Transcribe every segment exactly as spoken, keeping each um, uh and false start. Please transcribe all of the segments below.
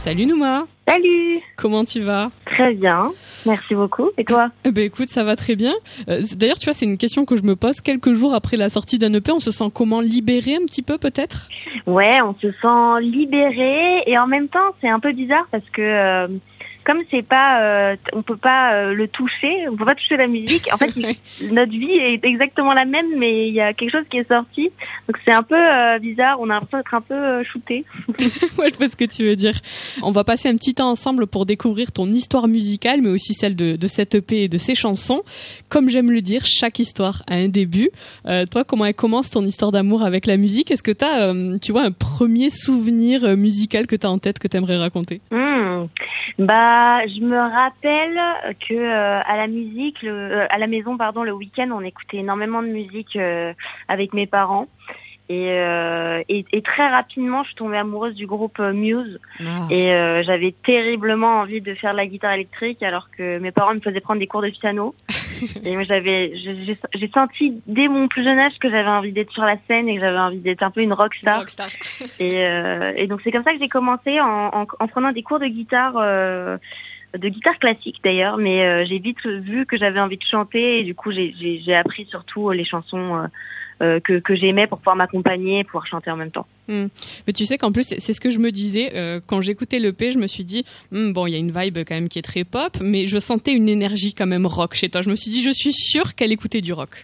Salut Nouma. Salut. Comment tu vas? Très bien, merci beaucoup. Et toi? Eh ben écoute, ça va très bien. Euh, d'ailleurs, tu vois, c'est une question que je me pose quelques jours après la sortie d'un E P. On se sent comment? Libéré un petit peu peut-être? Ouais, on se sent libéré et en même temps, c'est un peu bizarre parce que euh, comme c'est pas, euh, on peut pas euh, le toucher, on peut pas toucher la musique. En fait, il, notre vie est exactement la même, mais il y a quelque chose qui est sorti. Donc c'est un peu euh, bizarre. On a l'impression d'être un peu euh, shooté. Ouais, je vois ce que tu veux dire. On va passer un petit temps ensemble pour découvrir ton histoire musicale, mais aussi celle de, de cette E P et de ses chansons. Comme j'aime le dire, chaque histoire a un début. Euh, toi, comment elle commence ton histoire d'amour avec la musique? Est-ce que tu as, euh, tu vois, un premier souvenir musical que tu as en tête que tu aimerais raconter? Mmh. Bah, je me rappelle que euh, à la musique, le, euh, à la maison, pardon, le week-end, on écoutait énormément de musique euh, avec mes parents. Et, euh, et, et très rapidement, je suis tombée amoureuse du groupe Muse. Ah. Et euh, j'avais terriblement envie de faire de la guitare électrique, alors que mes parents me faisaient prendre des cours de piano. Et moi, j'avais, j'ai, j'ai senti dès mon plus jeune âge que j'avais envie d'être sur la scène et que j'avais envie d'être un peu une rockstar. rockstar. et, euh, et donc c'est comme ça que j'ai commencé en, en, en prenant des cours de guitare. Euh, de guitare classique d'ailleurs, mais euh, j'ai vite vu que j'avais envie de chanter et du coup j'ai, j'ai, j'ai appris surtout les chansons euh, euh, que, que j'aimais pour pouvoir m'accompagner et pouvoir chanter en même temps. Mmh. Mais tu sais qu'en plus c'est ce que je me disais euh, quand j'écoutais l'E P, je me suis dit hm, bon, il y a une vibe quand même qui est très pop, mais je sentais une énergie quand même rock chez toi. Je me suis dit je suis sûre qu'elle écoutait du rock.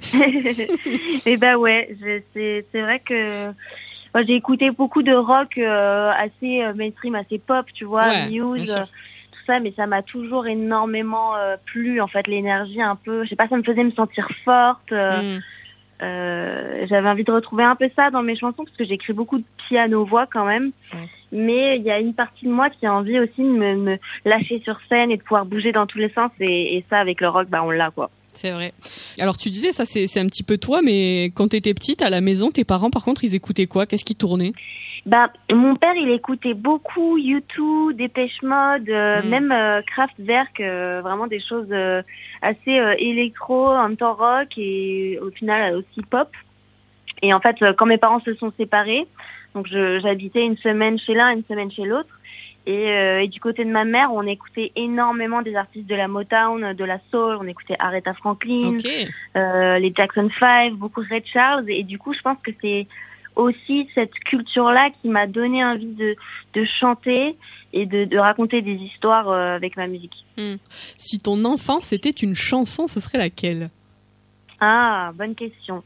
Et bah ouais, je, c'est c'est vrai que moi, j'ai écouté beaucoup de rock euh, assez mainstream, assez pop, tu vois, ouais, Muse. Ça, mais ça m'a toujours énormément euh, plu, en fait, l'énergie un peu, je sais pas, ça me faisait me sentir forte. Euh, mm. euh, j'avais envie de retrouver un peu ça dans mes chansons parce que j'écris beaucoup de piano-voix quand même. Mm. Mais il y a une partie de moi qui a envie aussi de me, me lâcher sur scène et de pouvoir bouger dans tous les sens. Et, et ça, avec le rock, bah, on l'a, quoi. C'est vrai. Alors tu disais, ça c'est, c'est un petit peu toi, mais quand t'étais petite, à la maison, tes parents, par contre, ils écoutaient quoi? Qu'est-ce qui tournait? Bah, mon père, il écoutait beaucoup U deux, Dépêche Mode, euh, mmh. même euh, Kraftwerk, euh, vraiment des choses euh, assez euh, électro, en même temps rock et au final aussi pop. Et en fait, quand mes parents se sont séparés, donc je, j'habitais une semaine chez l'un, une semaine chez l'autre. Et, euh, et du côté de ma mère, on écoutait énormément des artistes de la Motown, de la soul. On écoutait Aretha Franklin, okay. euh, les Jackson five, beaucoup Ray Charles. Et du coup, je pense que c'est aussi cette culture-là qui m'a donné envie de, de chanter et de, de raconter des histoires euh, avec ma musique. Mmh. Si ton enfance était une chanson, ce serait laquelle? Ah, bonne question.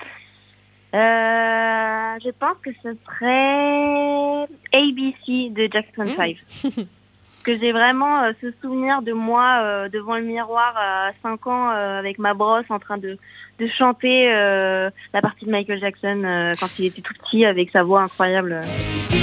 Euh, je pense que ce serait A B C de Jackson five. Mmh. Que j'ai vraiment euh, ce souvenir de moi euh, devant le miroir à cinq ans euh, avec ma brosse en train de, de chanter euh, la partie de Michael Jackson euh, quand il était tout petit avec sa voix incroyable.